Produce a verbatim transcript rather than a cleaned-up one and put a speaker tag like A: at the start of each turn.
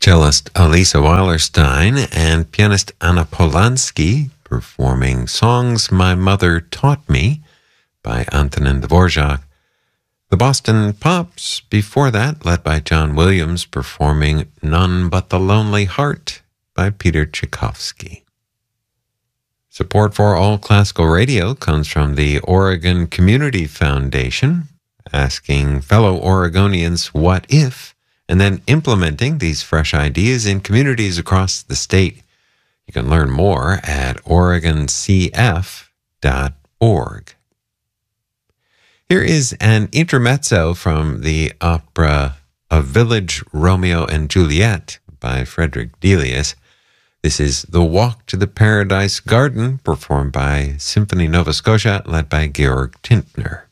A: Cellist Elisa Weilerstein and pianist Anna Polanski performing Songs My Mother Taught Me by Antonin Dvorak. The Boston Pops, before that, led by John Williams, performing None But the Lonely Heart by Peter Tchaikovsky. Support for All Classical Radio comes from the Oregon Community Foundation, asking fellow Oregonians what if, and then implementing these fresh ideas in communities across the state. You can learn more at oregon c f dot org. Here is an intermezzo from the opera A Village Romeo and Juliet by Frederick Delius. This is The Walk to the Paradise Garden, performed by Symphony Nova Scotia, led by Georg Tintner.